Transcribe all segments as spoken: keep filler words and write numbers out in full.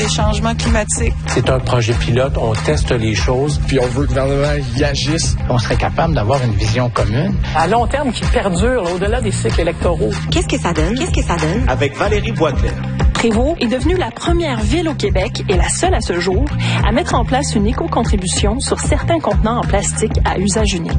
changement climatique. C'est un projet pilote, on teste les choses. Puis on veut que le gouvernement y agisse. On serait capable d'avoir une vision commune. À long terme, qui perdure là, au-delà des cycles électoraux. Qu'est-ce que ça donne? Qu'est-ce que ça donne? Avec Valérie Boisclair. Prévost est devenue la première ville au Québec et la seule à ce jour à mettre en place une éco-contribution sur certains contenants en plastique à usage unique.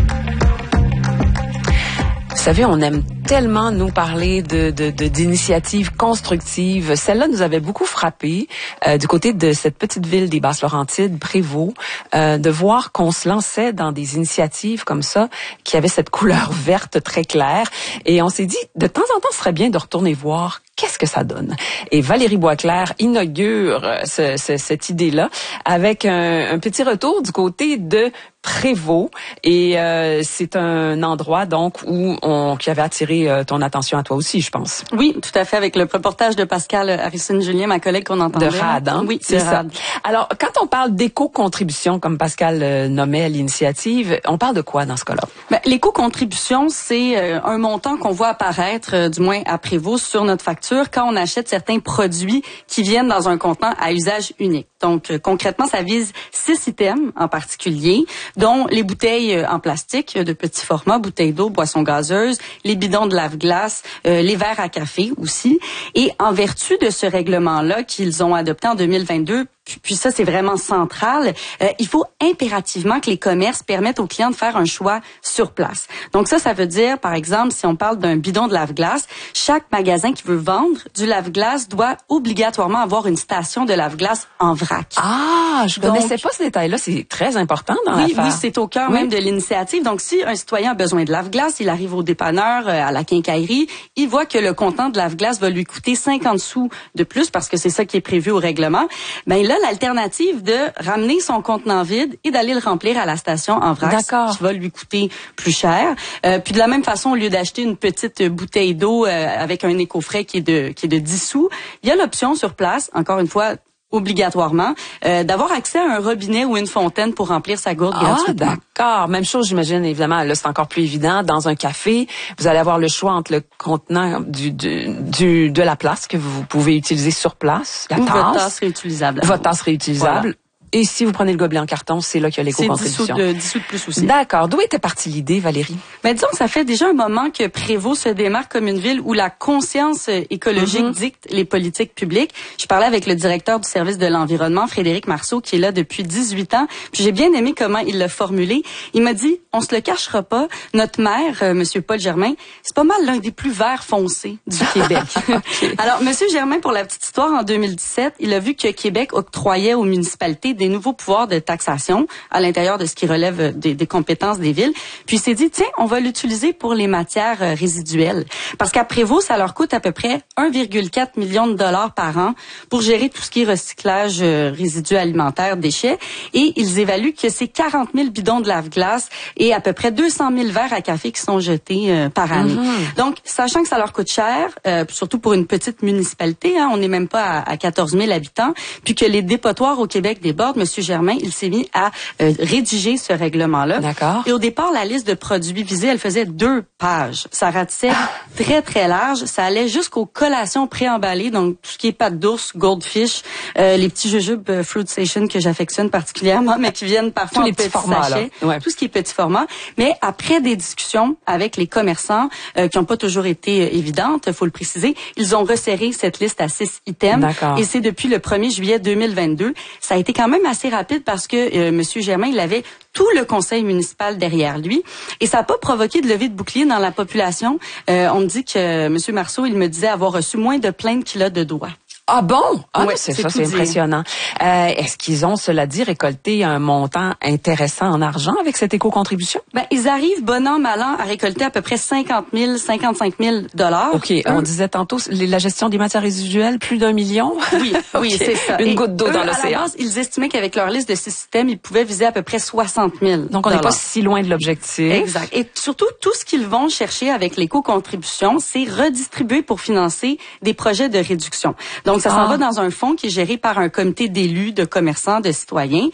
Vous savez, on aime tellement nous parler de, de, de d'initiatives constructives. Celle-là nous avait beaucoup frappé euh, du côté de cette petite ville des Basses-Laurentides, Prévost, euh, de voir qu'on se lançait dans des initiatives comme ça qui avaient cette couleur verte très claire. Et on s'est dit, de temps en temps, ce serait bien de retourner voir qu'est-ce que ça donne. Et Valérie Boisclair inaugure ce, ce, cette idée-là avec un, un petit retour du côté de Prévost. Et euh, c'est un endroit donc où on qui avait attiré euh, ton attention à toi aussi, je pense. Oui, tout à fait, avec le reportage de Pascal Harrison-Julien, ma collègue qu'on entendait. De R A D, hein? Oui, c'est ça. Alors, quand on parle d'éco-contribution, comme Pascal euh, nommait l'initiative, on parle de quoi dans ce cas-là? Ben, l'éco-contribution, c'est euh, un montant qu'on voit apparaître, euh, du moins à Prévost, sur notre facture quand on achète certains produits qui viennent dans un contenant à usage unique. Donc, euh, concrètement, ça vise six items en particulier, dont les bouteilles en plastique de petit format, bouteilles d'eau, boissons gazeuses, les bidons de lave-glace, euh, les verres à café aussi. Et en vertu de ce règlement-là qu'ils ont adopté en deux mille vingt-deux, puis ça, c'est vraiment central. Euh, il faut impérativement que les commerces permettent aux clients de faire un choix sur place. Donc ça, ça veut dire, par exemple, si on parle d'un bidon de lave-glace, chaque magasin qui veut vendre du lave-glace doit obligatoirement avoir une station de lave-glace en vrac. Ah, je Donc, connaissais pas ce détail-là. C'est très important dans oui, l'affaire. Oui, c'est au cœur oui. même de l'initiative. Donc, si un citoyen a besoin de lave-glace, il arrive au dépanneur, euh, à la quincaillerie, il voit que le contenant de lave-glace va lui coûter cinquante sous de plus parce que c'est ça qui est prévu au règlement. Ben là, l'alternative de ramener son contenant vide et d'aller le remplir à la station en vrac, D'accord. qui va lui coûter plus cher. Euh, puis de la même façon, au lieu d'acheter une petite bouteille d'eau euh, avec un éco-frais qui est de qui est de dix sous, il y a l'option sur place, encore une fois, obligatoirement, euh, d'avoir accès à un robinet ou une fontaine pour remplir sa gourde ah, gratuitement. D'accord. Même chose, j'imagine, évidemment, là, c'est encore plus évident. Dans un café, vous allez avoir le choix entre le contenant du, du, du de la place que vous pouvez utiliser sur place, la ou tasse. votre tasse réutilisable. Votre tasse réutilisable. Voilà. Et si vous prenez le gobelet en carton, c'est là qu'il y a l'éco-contribution. C'est dix sous de, dix sous de plus aussi. D'accord. D'où était partie l'idée, Valérie? Ben, disons que ça fait déjà un moment que Prévost se démarque comme une ville où la conscience écologique mm-hmm. dicte les politiques publiques. Je parlais avec le directeur du service de l'environnement, Frédéric Marceau, qui est là depuis dix-huit ans. Puis j'ai bien aimé comment il l'a formulé. Il m'a dit, on se le cachera pas, notre maire, euh, Monsieur Paul Germain, c'est pas mal l'un des plus verts foncés du Québec. Okay. Alors, Monsieur Germain, pour la petite histoire, en deux mille dix-sept, il a vu que Québec octroyait aux municipalités des nouveaux pouvoirs de taxation à l'intérieur de ce qui relève des, des compétences des villes. Puis il s'est dit, tiens, on va l'utiliser pour les matières euh, résiduelles. Parce qu'à Prévost, ça leur coûte à peu près un virgule quatre million de dollars par an pour gérer tout ce qui est recyclage, euh, résidus alimentaires, déchets. Et ils évaluent que c'est quarante mille bidons de lave-glace et à peu près deux cent mille verres à café qui sont jetés euh, par année. Mm-hmm. Donc, sachant que ça leur coûte cher, euh, surtout pour une petite municipalité, hein, on n'est même pas à, à quatorze mille habitants, puis que les dépotoirs au Québec débordent, Monsieur Germain, il s'est mis à euh, rédiger ce règlement-là. D'accord. Et au départ, la liste de produits visés, elle faisait deux pages. Ça ratissait ah. très, très large. Ça allait jusqu'aux collations préemballées, donc tout ce qui est pâte d'ours, goldfish, euh, les petits jujubes euh, Fruit Station que j'affectionne particulièrement, mais qui viennent parfois tous en les petits formats, sachets. Ouais. Tout ce qui est petit format. Mais après des discussions avec les commerçants, euh, qui n'ont pas toujours été euh, évidentes, faut le préciser, ils ont resserré cette liste à six items. D'accord. Et c'est depuis le premier juillet deux mille vingt-deux. Ça a été quand même assez rapide parce que euh, Monsieur Germain, il avait tout le conseil municipal derrière lui et ça n'a pas provoqué de levée de bouclier dans la population. Euh, on me dit que euh, Monsieur Marceau, il me disait avoir reçu moins de plaintes qu'il a de doigts. Ah bon? Ah, ouais, c'est, c'est ça, c'est impressionnant. Euh, est-ce qu'ils ont, cela dit, récolté un montant intéressant en argent avec cette éco-contribution? Ben, ils arrivent, bon an, mal an, à récolter à peu près cinquante mille, cinquante-cinq mille dollars. OK. Eux, on disait tantôt, la gestion des matières résiduelles, plus d'un million? Oui, oui, okay. C'est ça. Une et goutte d'eau eux, dans l'océan. À la base, ils estimaient qu'avec leur liste de six systèmes, ils pouvaient viser à peu près soixante mille. Donc, on n'est pas si loin de l'objectif. Exact. Et surtout, tout ce qu'ils vont chercher avec l'éco-contribution, c'est redistribuer pour financer des projets de réduction. Donc, ça s'en ah. va dans un fonds qui est géré par un comité d'élus, de commerçants, de citoyens.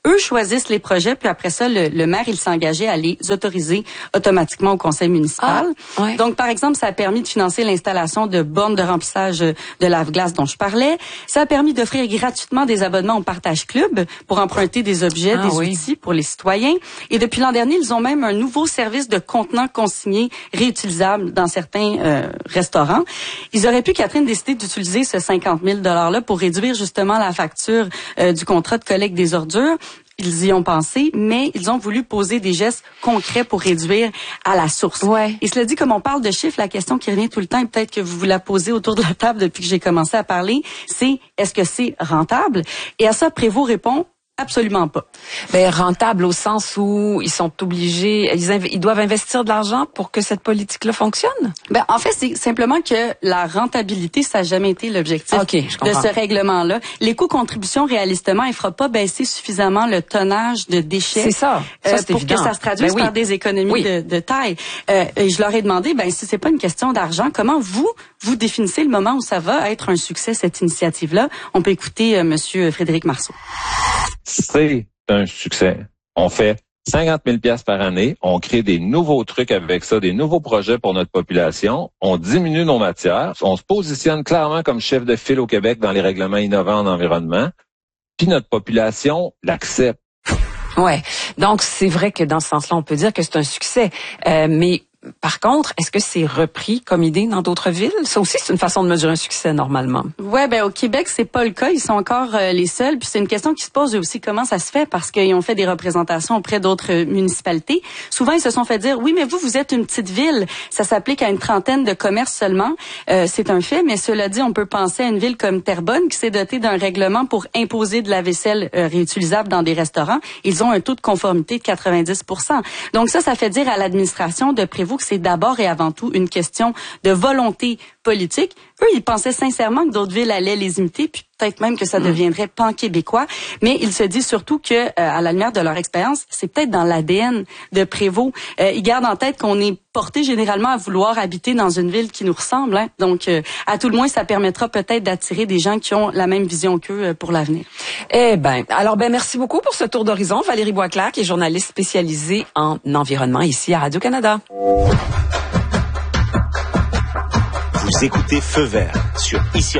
Eux choisissent les projets, puis après ça, le, le maire, il s'est engagé à les autoriser automatiquement au conseil municipal. Ah, ouais. Donc, par exemple, ça a permis de financer l'installation de bornes de remplissage de lave-glace dont je parlais. Ça a permis d'offrir gratuitement des abonnements au Partage Club pour emprunter des objets, ah, des oui. outils pour les citoyens. Et depuis l'an dernier, ils ont même un nouveau service de contenants consignés réutilisables dans certains euh, restaurants. Ils auraient pu, Catherine, décider d'utiliser ce cinquante mille dollars-là pour réduire justement la facture euh, du contrat de collecte des ordures. Ils y ont pensé, mais ils ont voulu poser des gestes concrets pour réduire à la source. Ouais. Et cela dit, comme on parle de chiffres, la question qui revient tout le temps, et peut-être que vous vous la posez autour de la table depuis que j'ai commencé à parler, c'est est-ce que c'est rentable? Et à ça, Prévost répond absolument pas. Ben, rentable au sens où ils sont obligés, ils, inv- ils doivent investir de l'argent pour que cette politique-là fonctionne? Ben, en fait, c'est simplement que la rentabilité, ça n'a jamais été l'objectif okay, je de ce règlement-là. L'éco-contribution, réalistement, elle fera pas baisser suffisamment le tonnage de déchets. C'est ça. ça euh, c'est pour évident. que ça se traduise ben oui. par des économies oui. de, de taille. Euh, et je leur ai demandé, ben, si c'est pas une question d'argent, comment vous, vous définissez le moment où ça va être un succès, cette initiative-là? On peut écouter euh, Monsieur Frédéric Marceau. C'est un succès. On fait cinquante mille dollars par année. On crée des nouveaux trucs avec ça, des nouveaux projets pour notre population. On diminue nos matières. On se positionne clairement comme chef de file au Québec dans les règlements innovants en environnement. Puis notre population l'accepte. Ouais. Donc, c'est vrai que dans ce sens-là, on peut dire que c'est un succès. Euh, mais par contre, est-ce que c'est repris comme idée dans d'autres villes? Ça aussi, c'est une façon de mesurer un succès normalement. Ouais, ben au Québec, c'est pas le cas. Ils sont encore euh, les seuls. Puis c'est une question qui se pose aussi comment ça se fait parce qu'ils ont fait des représentations auprès d'autres euh, municipalités. Souvent, ils se sont fait dire oui, mais vous, vous êtes une petite ville. Ça s'applique à une trentaine de commerces seulement. Euh, c'est un fait, mais cela dit, on peut penser à une ville comme Terrebonne qui s'est dotée d'un règlement pour imposer de la vaisselle euh, réutilisable dans des restaurants. Ils ont un taux de conformité de quatre-vingt-dix pour cent. Donc ça, ça fait dire à l'administration de Prévost que c'est d'abord et avant tout une question de volonté politique. Eux, ils pensaient sincèrement que d'autres villes allaient les imiter, puis peut-être même que ça deviendrait pan-québécois. Mais ils se disent surtout que, euh, à la lumière de leur expérience, c'est peut-être dans l'A D N de Prévost. Euh, ils gardent en tête qu'on est porté généralement à vouloir habiter dans une ville qui nous ressemble. Hein. Donc, euh, à tout le moins, ça permettra peut-être d'attirer des gens qui ont la même vision qu'eux euh, pour l'avenir. Eh ben, alors ben merci beaucoup pour ce tour d'horizon. Valérie Boisclair, qui est journaliste spécialisée en environnement ici à Radio-Canada. Vous écoutez Feu vert sur Ici